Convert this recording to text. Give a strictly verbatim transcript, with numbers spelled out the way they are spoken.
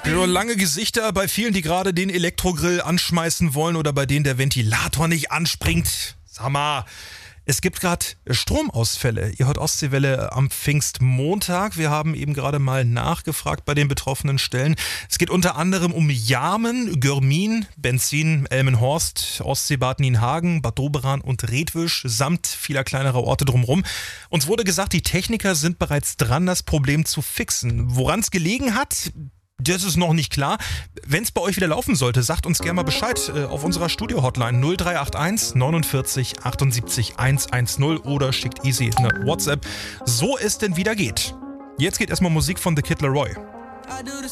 Ja, lange Gesichter bei vielen, die gerade den Elektrogrill anschmeißen wollen oder bei denen der Ventilator nicht anspringt. Sag mal, es gibt gerade Stromausfälle. Ihr hört Ostseewelle am Pfingstmontag. Wir haben eben gerade mal nachgefragt bei den betroffenen Stellen. Es geht unter anderem um Jarmen, Görmin, Benzin, Elmenhorst, Ostseebad Nienhagen, Bad Doberan und Redwisch samt vieler kleinerer Orte drumherum. Uns wurde gesagt, die Techniker sind bereits dran, das Problem zu fixen. Woran es gelegen hat, das ist noch nicht klar. Wenn es bei euch wieder laufen sollte, sagt uns gerne mal Bescheid äh, auf unserer Studio-Hotline null drei acht eins neunundvierzig achtundsiebzig hundertzehn oder schickt easy eine WhatsApp, so es denn wieder geht. Jetzt geht erstmal Musik von The Kid Laroi.